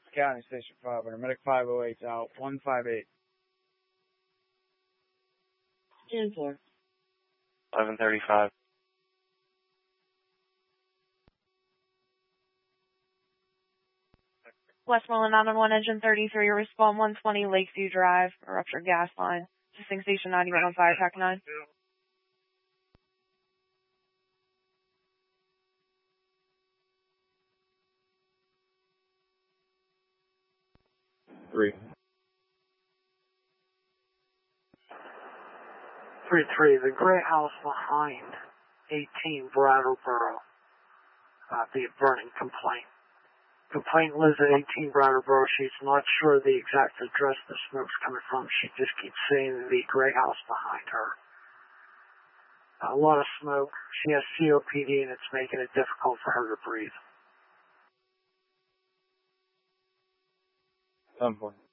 County, Station 5, Medic 508 out, 158. Stand for. 1135. Westmoreland 911 Engine 33, respond 120 Lakeview Drive, a ruptured gas line. Assisting Station 91 on fire, Pack 9. 3. 3-3, the gray house behind 18 Brattleboro. The burning complaint. Complaint lives at 18 Brattleboro. She's not sure the exact address the smoke's coming from. She just keeps seeing the gray house behind her. A lot of smoke. She has COPD and it's making it difficult for her to breathe. 7 point.